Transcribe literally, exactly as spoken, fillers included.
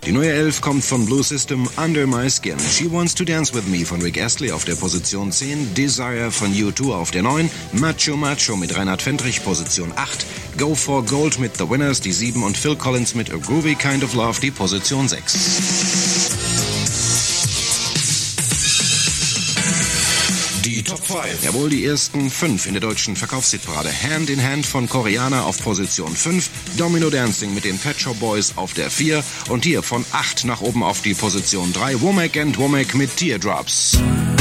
Die neue elf kommt von Blue System, Under My Skin. She Wants to Dance With Me von Rick Astley auf der Position zehn, Desire von U zwei auf der neun, Macho Macho mit Reinhard Fendrich Position acht, Go for Gold mit The Winners die sieben und Phil Collins mit A Groovy Kind of Love die Position sechs. Die Top fünf. Jawohl, die ersten fünf in der deutschen Verkaufshitparade. Hand in Hand von Koreaner auf Position fünf, Domino Dancing mit den Pet Shop Boys auf der vier und hier von acht nach oben auf die Position drei, Womack and Womack mit Teardrops.